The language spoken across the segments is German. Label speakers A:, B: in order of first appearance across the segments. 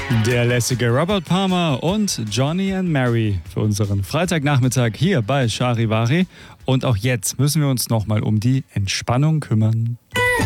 A: Der lässige Robert Palmer und Johnny and Mary für unseren Freitagnachmittag hier bei Charivari. Und auch jetzt müssen wir uns nochmal um die Entspannung kümmern.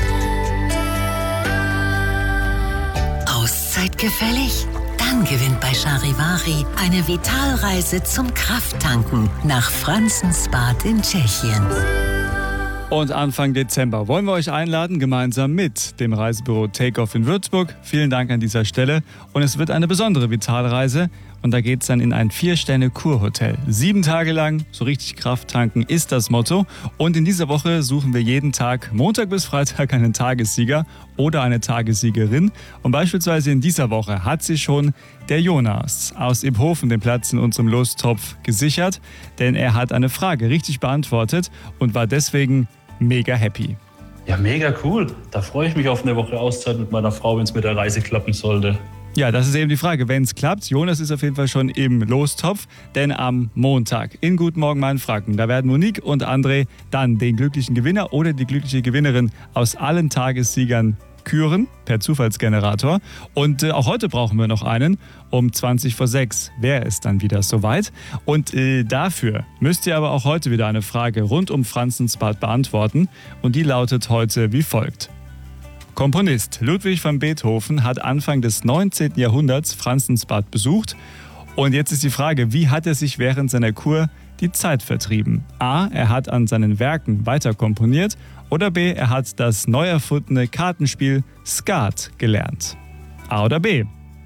B: Auszeit gefällig? Dann gewinnt bei Charivari eine Vitalreise zum Krafttanken nach Franzensbad in Tschechien.
A: Und Anfang Dezember wollen wir euch einladen, gemeinsam mit dem Reisebüro Takeoff in Würzburg. Vielen Dank an dieser Stelle. Und es wird eine besondere Vitalreise. Und da geht es dann in ein 4-Sterne-Kurhotel. 7 Tage lang, so richtig Kraft tanken ist das Motto. Und in dieser Woche suchen wir jeden Tag, Montag bis Freitag, einen Tagessieger oder eine Tagessiegerin. Und beispielsweise in dieser Woche hat sich schon der Jonas aus Iphofen den Platz in unserem Lostopf gesichert. Denn er hat eine Frage richtig beantwortet und war deswegen mega happy.
C: Ja, mega cool. Da freue ich mich auf eine Woche Auszeit mit meiner Frau, wenn es mit der Reise klappen sollte.
A: Ja, das ist eben die Frage, wenn es klappt. Jonas ist auf jeden Fall schon im Lostopf, denn am Montag in Guten Morgen Mann Franken, da werden Monique und André dann den glücklichen Gewinner oder die glückliche Gewinnerin aus allen Tagessiegern küren, per Zufallsgenerator. Und auch heute brauchen wir noch einen. Um 6:20 wäre es dann wieder soweit. Und dafür müsst ihr aber auch heute wieder eine Frage rund um Franzensbad beantworten. Und die lautet heute wie folgt. Komponist Ludwig van Beethoven hat Anfang des 19. Jahrhunderts Franzensbad besucht. Und jetzt ist die Frage, wie hat er sich während seiner Kur die Zeit vertrieben? A. Er hat an seinen Werken weiter komponiert. Oder B. Er hat das neu erfundene Kartenspiel Skat gelernt. A oder B?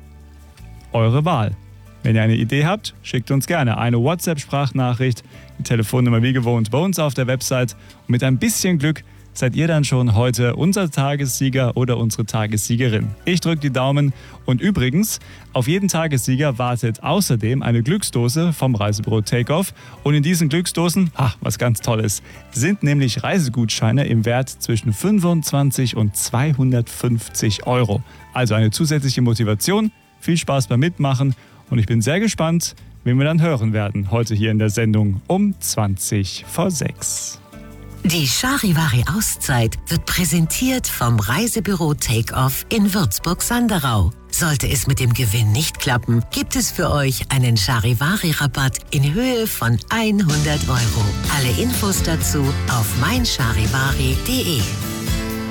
A: Eure Wahl. Wenn ihr eine Idee habt, schickt uns gerne eine WhatsApp-Sprachnachricht. Die Telefonnummer wie gewohnt bei uns auf der Website. Und mit ein bisschen Glück seid ihr dann schon heute unser Tagessieger oder unsere Tagessiegerin. Ich drücke die Daumen und übrigens, auf jeden Tagessieger wartet außerdem eine Glücksdose vom Reisebüro Takeoff und in diesen Glücksdosen, was ganz Tolles, sind nämlich Reisegutscheine im Wert zwischen 25 und 250 €. Also eine zusätzliche Motivation, viel Spaß beim Mitmachen und ich bin sehr gespannt, wen wir dann hören werden heute hier in der Sendung um 6:20.
B: Die Charivari Auszeit wird präsentiert vom Reisebüro Takeoff in Würzburg-Sanderau. Sollte es mit dem Gewinn nicht klappen, gibt es für euch einen Charivari-Rabatt in Höhe von 100 €. Alle Infos dazu auf meincharivari.de.